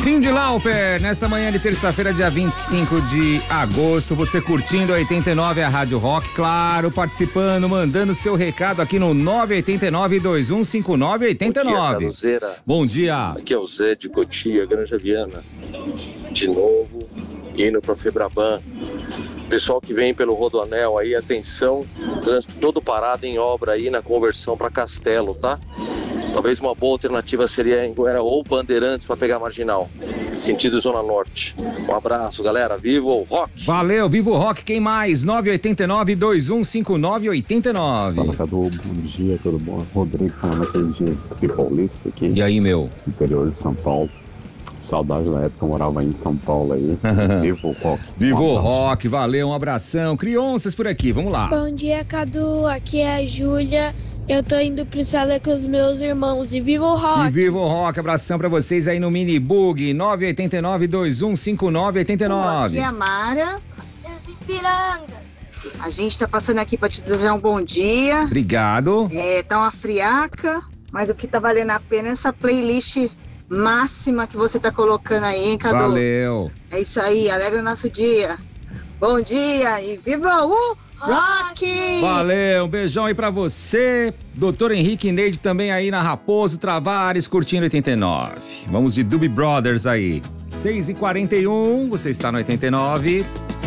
Cyndi Lauper, nessa manhã de terça-feira, dia 25 de agosto, você curtindo a 89, a Rádio Rock, claro, participando, mandando seu recado aqui no 989-2159-89. Bom dia. Aqui é o Zé de Cotia, Granja Viana. De novo, indo pra Febraban. Pessoal que vem pelo Rodoanel aí, atenção, trânsito todo parado em obra aí na conversão para Castelo, tá? Talvez uma boa alternativa seria em Goiânia ou Bandeirantes para pegar a Marginal, sentido Zona Norte. Um abraço, galera. Viva o Rock! Valeu, viva o Rock. Quem mais? 989-2159-89. Fala, Cadu. Bom dia, tudo bom? Rodrigo falando aquele dia de Paulista aqui. E aí, meu? Interior de São Paulo. Saudade da época, eu morava aí em São Paulo aí. Viva o Rock. Viva o Rock, valeu, um abração. Crianças por aqui, vamos lá. Bom dia, Cadu. Aqui é a Júlia. Eu tô indo pro Célio com os meus irmãos. E viva o Rock! E viva o Rock, abração pra vocês aí no Mini Bug, 989-2159-89. Aqui é a Mara. Ipiranga. A gente tá passando aqui pra te desejar um bom dia. Obrigado. Tá uma friaca, mas o que tá valendo a pena é essa playlist máxima que você tá colocando aí, hein, Cadu? Valeu. É isso aí, alegra o nosso dia. Bom dia e viva o Rock! Valeu, um beijão aí pra você. Doutor Henrique Neide também aí na Raposo Travares, curtindo 89. Vamos de Doobie Brothers aí. 6h41, você está no 89.